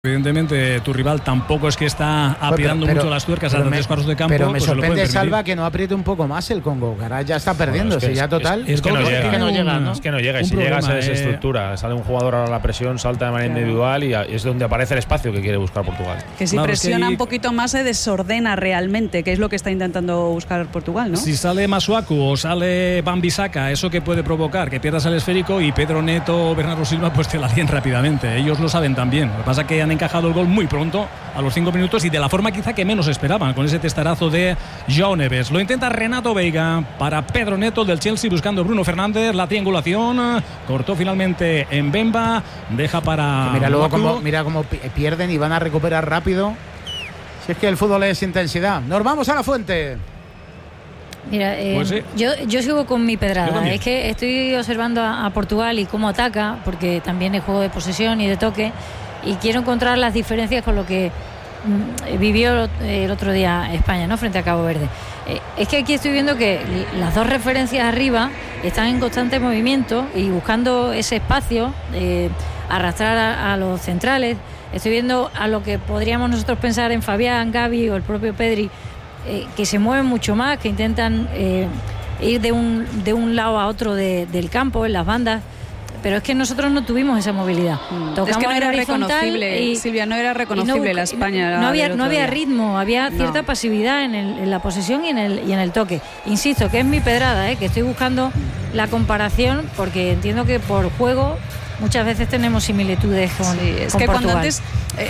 Evidentemente tu rival tampoco es que está apretando mucho las tuercas a los 3 cuartos de campo. Pero me sorprende, Salva, que no apriete un poco más el Congo. Ahora ya está perdiendo, bueno, ya total. Es que no llega, ¿no? Es que no llega, y si llega se desestructura. Sale un jugador a la presión, salta de manera individual y es donde aparece el espacio que quiere buscar Portugal. Que si presiona un poquito más se desordena realmente, que es lo que está intentando buscar Portugal, ¿no? Si sale Masuaku o sale Wan-Bissaka, eso que puede provocar que pierdas el esférico, y Pedro Neto o Bernardo Silva pues te la líen rápidamente. Ellos lo saben también. Lo que pasa es que han encajado el gol muy pronto, a los 5 minutos, y de la forma quizá que menos esperaban, con ese testarazo de João Neves. Lo intenta Renato Veiga para Pedro Neto del Chelsea, buscando Bruno Fernández, la triangulación, cortó finalmente en Bemba, deja para... Mira cómo pierden y van a recuperar rápido. Si es que el fútbol es intensidad. Nos vamos a la fuente. Mira, pues sí. yo sigo con mi pedrada. Es que estoy observando a Portugal y cómo ataca, porque también es juego de posesión y de toque, y quiero encontrar las diferencias con lo que vivió el otro día España, ¿no?, frente a Cabo Verde. Es que aquí estoy viendo que las dos referencias arriba están en constante movimiento y buscando ese espacio, arrastrar a los centrales. Estoy viendo a lo que podríamos nosotros pensar en Fabián, Gavi o el propio Pedri, que se mueven mucho más, que intentan ir de un lado a otro del campo, en las bandas. Pero es que nosotros no tuvimos esa movilidad. Es que no era reconocible, Silvia, no era reconocible la España. No había ritmo, había cierta pasividad en la posesión y en el toque. Insisto, que es mi pedrada, que estoy buscando la comparación, porque entiendo que por juego muchas veces tenemos similitudes con es que Portugal. Cuando antes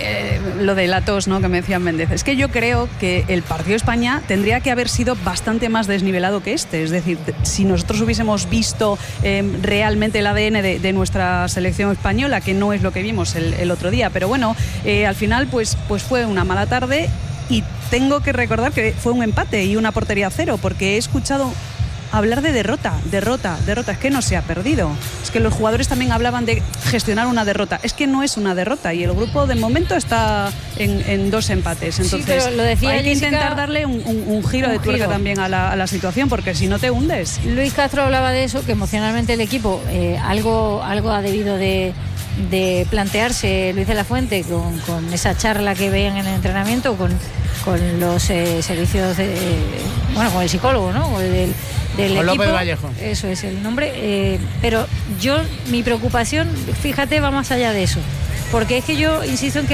lo de la tos, ¿no?, que me decía Méndez, es que yo creo que el partido de España tendría que haber sido bastante más desnivelado que este. Es decir, si nosotros hubiésemos visto realmente el ADN de nuestra selección española, que no es lo que vimos el otro día, pero bueno, al final pues fue una mala tarde, y tengo que recordar que fue un empate y una portería cero, porque he escuchado hablar de derrota, es que no se ha perdido. Es que los jugadores también hablaban de gestionar una derrota. Es que no es una derrota, y el grupo de momento está en 2 empates. Entonces, pero lo decía hay que Jessica, intentar darle un giro de tuerca también a la situación, porque si no te hundes. Luis Castro hablaba de eso, que emocionalmente el equipo algo ha debido de plantearse Luis de la Fuente con esa charla que veían en el entrenamiento, con los servicios con el psicólogo, ¿no?, del equipo. López Vallejo. Eso es el nombre. Pero mi preocupación, fíjate, va más allá de eso, porque es que yo insisto en que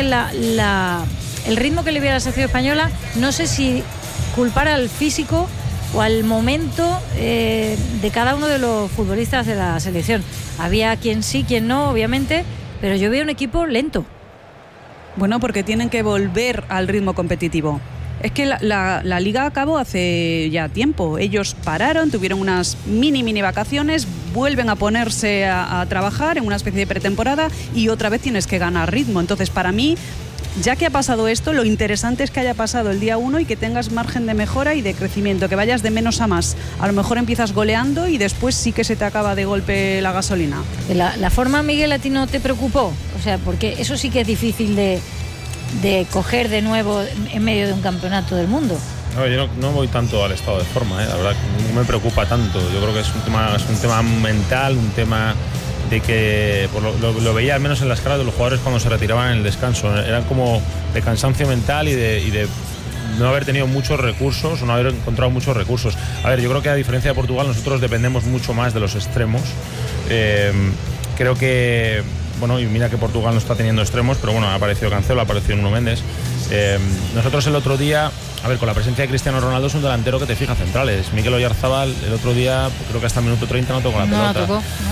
el ritmo que le viene a la selección española, no sé si culpar al físico o al momento de cada uno de los futbolistas de la selección. Había quien sí, quien no, obviamente, pero yo veo un equipo lento. Bueno, porque tienen que volver al ritmo competitivo. Es que la liga acabó hace ya tiempo. Ellos pararon, tuvieron unas mini vacaciones, vuelven a ponerse a trabajar en una especie de pretemporada, y otra vez tienes que ganar ritmo. Entonces, para mí, ya que ha pasado esto, lo interesante es que haya pasado el día 1 y que tengas margen de mejora y de crecimiento, que vayas de menos a más. A lo mejor empiezas goleando y después sí que se te acaba de golpe la gasolina. La forma, Miguel, ¿a ti no te preocupó? O sea, porque eso sí que es difícil de coger de nuevo en medio de un campeonato del mundo. No, yo no voy tanto al estado de forma, la verdad, no me preocupa tanto. Yo creo que es un tema mental, un tema de que lo veía al menos en las caras de los jugadores cuando se retiraban en el descanso. Eran como de cansancio mental y de no haber tenido muchos recursos o no haber encontrado muchos recursos. A ver, yo creo que a diferencia de Portugal, nosotros dependemos mucho más de los extremos. Creo que, bueno, y mira que Portugal no está teniendo extremos, pero bueno, ha aparecido Cancelo, ha aparecido Nuno Méndez. Nosotros el otro día, a ver, con la presencia de Cristiano Ronaldo, es un delantero que te fija centrales. Mikel Oyarzabal el otro día, creo que hasta el minuto 30 no tocó la pelota. No tocó,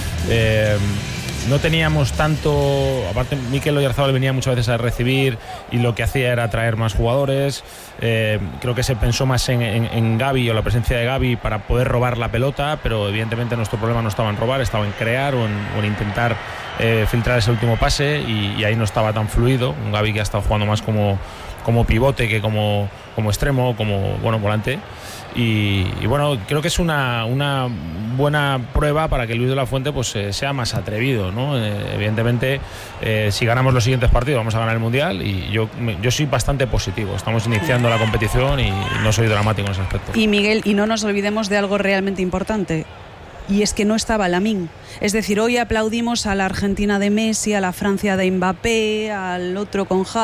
no. No teníamos tanto, aparte Mikel Oyarzabal venía muchas veces a recibir y lo que hacía era traer más jugadores. Creo que se pensó más en Gavi o la presencia de Gavi para poder robar la pelota, pero evidentemente nuestro problema no estaba en robar, estaba en crear o en intentar filtrar ese último pase, y ahí no estaba tan fluido. Un Gavi que ha estado jugando más como pivote que como extremo, como volante. Y bueno, creo que es una buena prueba para que Luis de la Fuente pues sea más atrevido, ¿no? Evidentemente, si ganamos los siguientes partidos vamos a ganar el Mundial, y yo soy bastante positivo. Estamos iniciando la competición y no soy dramático en ese aspecto. Y Miguel, y no nos olvidemos de algo realmente importante. y es que no estaba Lamine. Es decir, hoy aplaudimos a la Argentina de Messi, a la Francia de Mbappé, al otro con